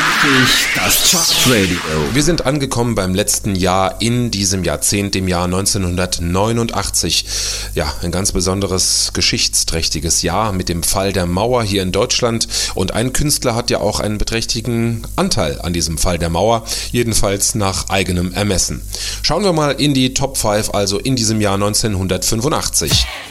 Fick dich, das Chartradio. Wir sind angekommen beim letzten Jahr in diesem Jahrzehnt, dem Jahr 1989. Ja, ein ganz besonderes, geschichtsträchtiges Jahr mit dem Fall der Mauer hier in Deutschland. Und ein Künstler hat ja auch einen beträchtlichen Anteil an diesem Fall der Mauer, jedenfalls nach eigenem Ermessen. Schauen wir mal in die Top 5, also in diesem Jahr 1985.